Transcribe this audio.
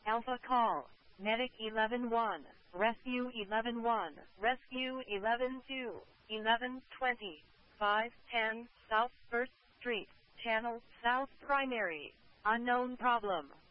Alpha call. Medic 11-1, Rescue 11-1, Rescue 11-2, 11-20, 510 South 1st Street, Channel South Primary. Unknown problem.